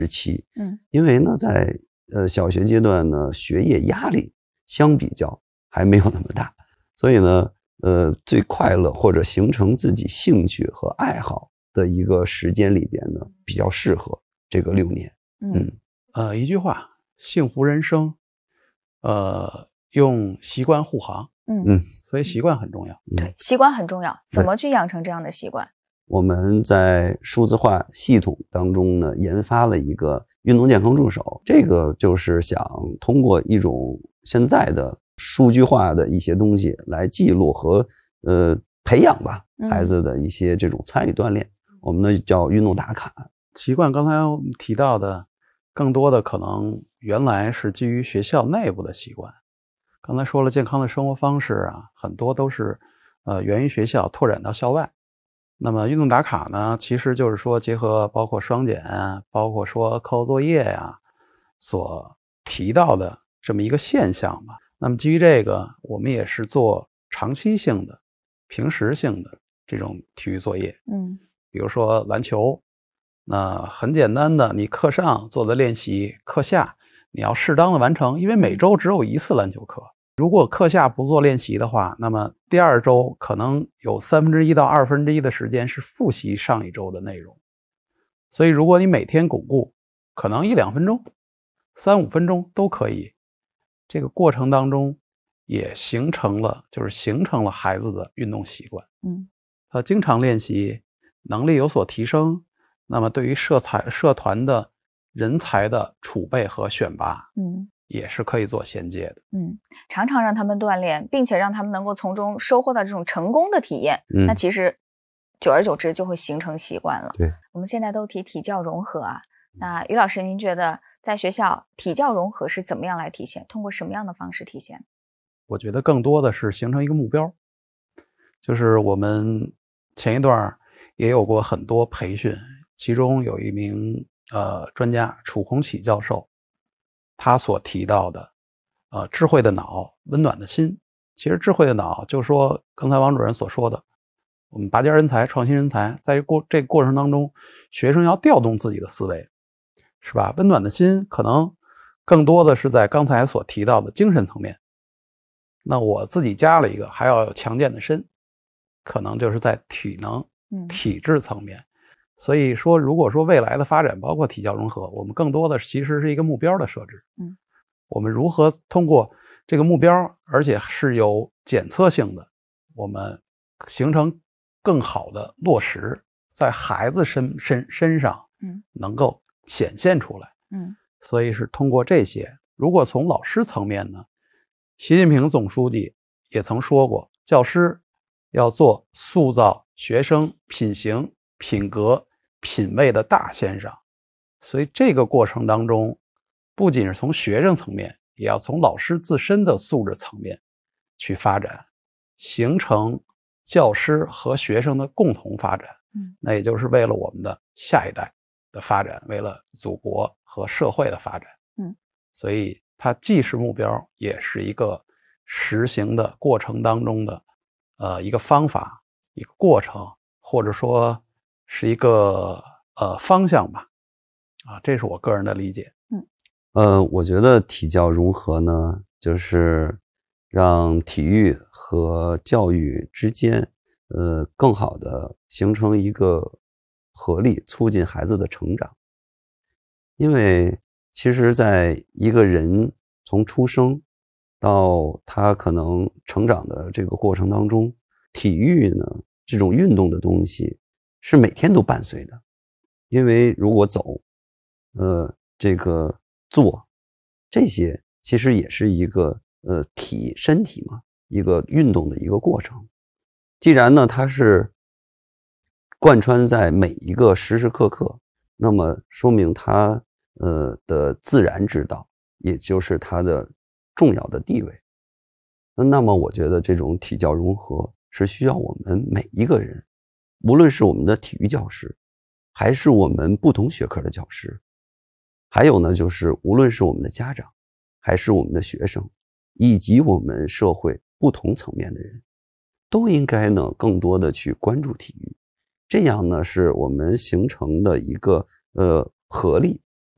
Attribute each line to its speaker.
Speaker 1: 因为呢，在小学阶段呢，学业压力相比较还没有那么大，所以呢，最快乐或者形成自己兴趣和爱好的一个时间里边呢，比较适合这个6年。
Speaker 2: 一句话，幸福人生，用习惯护航。所以习惯很重要。
Speaker 3: 对，习惯很重要。怎么去养成这样的习惯？
Speaker 1: 我们在数字化系统当中呢，研发了一个运动健康助手，这个就是想通过一种现在的数据化的一些东西来记录和培养吧孩子的一些这种参与锻炼，我们呢叫运动打卡。
Speaker 2: 习惯刚才我们提到的，更多的可能原来是基于学校内部的习惯。刚才说了健康的生活方式啊，很多都是源于学校拓展到校外。那么运动打卡呢，其实就是说结合包括双减，包括说课后作业呀，所提到的这么一个现象吧。那么基于这个，我们也是做长期性的、平时性的这种体育作业。比如说篮球，那很简单的，你课上做的练习，课下你要适当的完成，因为每周只有1次篮球课。如果课下不做练习的话，那么第2周可能有1/3到1/2的时间是复习上一周的内容。所以如果你每天巩固，可能1-2分钟、3-5分钟都可以。这个过程当中也形成了孩子的运动习惯。他经常练习，能力有所提升，那么对于社团的人才的储备和选拔，也是可以做衔接的。
Speaker 3: 常常让他们锻炼，并且让他们能够从中收获到这种成功的体验，那其实久而久之就会形成习惯了。
Speaker 1: 对，
Speaker 3: 我们现在都提体教融合啊，那于老师，您觉得在学校体教融合是怎么样来体现？通过什么样的方式体现？
Speaker 2: 我觉得更多的是形成一个目标，就是我们前一段也有过很多培训，其中有一名专家楚洪启教授，他所提到的智慧的脑，温暖的心。其实智慧的脑就说刚才王主任所说的，我们拔尖人才、创新人才，在这个过程当中，学生要调动自己的思维，是吧？温暖的心可能更多的是在刚才所提到的精神层面。那我自己加了一个，还要有强健的身，可能就是在体能、体质层面。所以说，如果说未来的发展包括体教融合，我们更多的其实是一个目标的设置。我们如何通过这个目标，而且是有检测性的，我们形成更好的落实，在孩子身上能够显现出来。所以是通过这些。如果从老师层面呢，习近平总书记也曾说过，教师要做塑造学生品行、品格、品味的大先生。所以这个过程当中，不仅是从学生层面，也要从老师自身的素质层面去发展，形成教师和学生的共同发展。那也就是为了我们的下一代的发展，为了祖国和社会的发展。所以它既是目标，也是一个实行的过程当中的一个方法，一个过程，或者说是一个方向吧。这是我个人的理解。
Speaker 1: 我觉得体教融合呢，就是让体育和教育之间更好的形成一个合力，促进孩子的成长。因为其实在一个人从出生到他可能成长的这个过程当中，体育呢，这种运动的东西是每天都伴随的。因为如果走这个做这些其实也是一个身体嘛，一个运动的一个过程。既然呢它是贯穿在每一个时时刻刻，那么说明它的自然之道，也就是它的重要的地位。那么我觉得这种体教融合是需要我们每一个人，无论是我们的体育教师，还是我们不同学科的教师，还有呢就是无论是我们的家长，还是我们的学生，以及我们社会不同层面的人，都应该呢更多的去关注体育。这样呢是我们形成的一个合力，